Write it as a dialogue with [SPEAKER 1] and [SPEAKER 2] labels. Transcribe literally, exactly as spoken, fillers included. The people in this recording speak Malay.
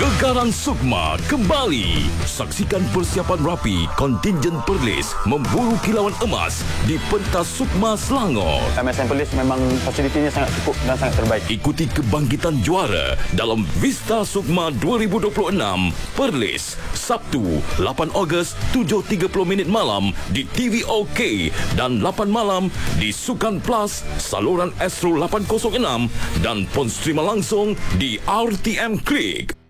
[SPEAKER 1] Gegaran Sukma kembali. Saksikan persiapan rapi kontingen Perlis memburu kilauan emas di pentas Sukma Selangor.
[SPEAKER 2] M S M Perlis memang fasilitinya sangat cukup dan sangat terbaik.
[SPEAKER 1] Ikuti kebangkitan juara dalam Vista Sukma dua ribu dua puluh enam Perlis, Sabtu lapan Ogos tujuh tiga puluh minit malam di T V O K dan lapan malam di Sukan Plus, saluran Astro lapan kosong enam dan pon streamer langsung di R T M Klik.